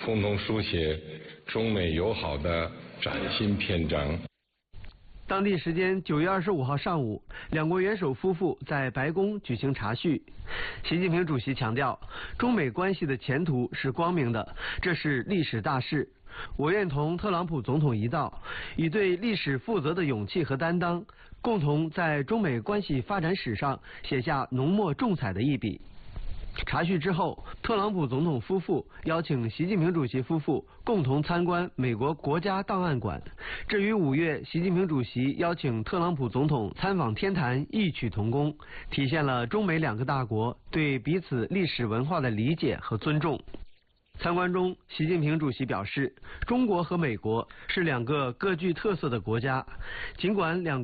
共同书写中美友好的崭新篇章。 当地时间9月25号上午，两国元首夫妇在白宫举行茶叙。习近平主席强调，中美关系的前途是光明的，这是历史大事。我愿同特朗普总统一道，以对历史负责的勇气和担当，共同在中美关系发展史上写下浓墨重彩的一笔。茶叙之后，特朗普总统夫妇邀请习近平主席夫妇共同参观美国国家档案馆，这与5月习近平主席邀请特朗普总统参访天坛异曲同工，体现了中美两个大国对彼此历史文化的理解和尊重。参观中，习近平主席表示，中国和美国是两个各具特色的国家，尽管两